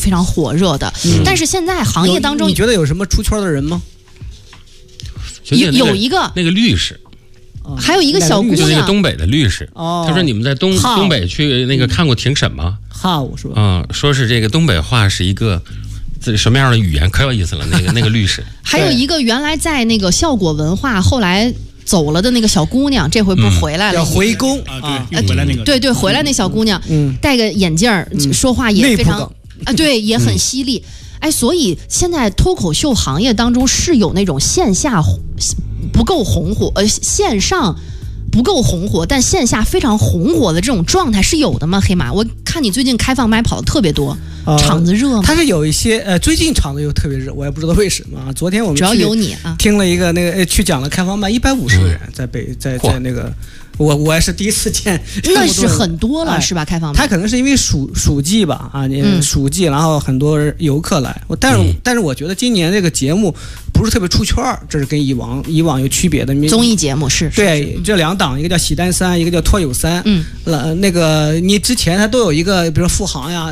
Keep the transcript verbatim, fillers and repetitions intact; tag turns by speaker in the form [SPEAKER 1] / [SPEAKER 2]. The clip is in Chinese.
[SPEAKER 1] 非常火热的。嗯、但是现在行业当中，
[SPEAKER 2] 你觉得有什么出圈的人吗？
[SPEAKER 1] 有有一个
[SPEAKER 3] 那个律师。
[SPEAKER 1] 还有一个小姑娘，
[SPEAKER 3] 就那个东北的律师，
[SPEAKER 2] 哦、
[SPEAKER 3] 他说你们在东东北去那个看过庭审吗？
[SPEAKER 2] 哈，我说
[SPEAKER 3] 啊、嗯，说是这个东北话是一个这什么样的语言，可有意思了。那个那个律师，
[SPEAKER 1] 还有一个原来在那个效果文化后来走了的那个小姑娘，这回不是回来了？
[SPEAKER 2] 要回宫
[SPEAKER 4] 啊，对，回来那个，
[SPEAKER 1] 对对，回来那小姑娘，
[SPEAKER 2] 嗯，
[SPEAKER 1] 戴个眼镜儿，嗯、说话也非常啊，对，也很犀利。嗯、哎，所以现在脱口秀行业当中是有那种线下不够红火，呃，线上不够红火，但线下非常红火的这种状态是有的吗？黑马，我看你最近开放麦跑的特别多，呃、场子热吗？
[SPEAKER 2] 它是有一些呃，最近场子又特别热，我也不知道为什么啊。昨天我们
[SPEAKER 1] 主要有你啊，
[SPEAKER 2] 听了一个那个、呃、去讲了开放麦，一百五十个人在北在在那个。我我也是第一次见，
[SPEAKER 1] 那是很多了，哎、是吧？开放麦，
[SPEAKER 2] 它可能是因为暑暑季吧，啊，嗯、暑季，然后很多游客来。但是、嗯、但是我觉得今年这个节目不是特别出圈，这是跟以往以往有区别的。
[SPEAKER 1] 综艺节目是
[SPEAKER 2] 对是这两档，一个叫喜单三，一个叫脱友三。
[SPEAKER 1] 嗯，
[SPEAKER 2] 呃，那个你之前它都有一个，比如说富航呀，